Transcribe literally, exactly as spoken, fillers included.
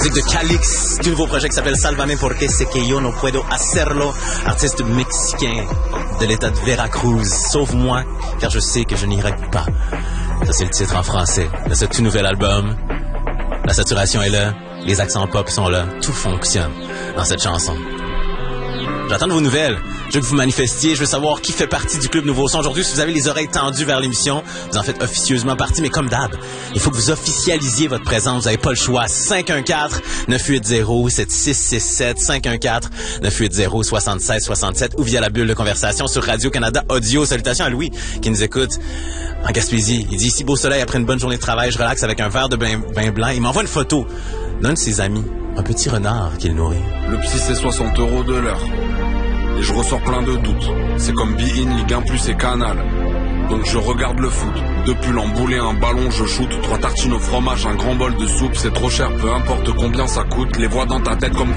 musique de Calix, du nouveau projet qui s'appelle Salvame porque sé que yo no puedo hacerlo. Artiste mexicain de l'état de Veracruz. Sauve-moi, car je sais que je n'irai pas. Ça, c'est le titre en français de ce tout nouvel album. La saturation est là, les accents pop sont là, tout fonctionne dans cette chanson. J'attends de vos nouvelles. Je veux que vous manifestiez. Je veux savoir qui fait partie du Club Nouveau Son. Aujourd'hui, si vous avez les oreilles tendues vers l'émission, vous en faites officieusement partie. Mais comme d'hab, il faut que vous officialisiez votre présence. Vous n'avez pas le choix. cinq un quatre neuf huit zéro sept six six sept cinq un quatre neuf huit zéro sept six six sept ou via la bulle de conversation sur Radio-Canada Audio. Salutations à Louis qui nous écoute en Gaspésie. Il dit ici beau soleil après une bonne journée de travail. Je relaxe avec un verre de bain, bain blanc. Il m'envoie une photo d'un de ses amis. Un petit renard qu'il nourrit. Le psy, c'est soixante euros de l'heure. Et je ressors plein de doutes. C'est comme Be-In, Ligue un plus et Canal. Donc je regarde le foot. Depuis l'embouler un ballon, je shoot. Trois tartines au fromage, un grand bol de soupe. C'est trop cher, peu importe combien ça coûte. Les voix dans ta tête comme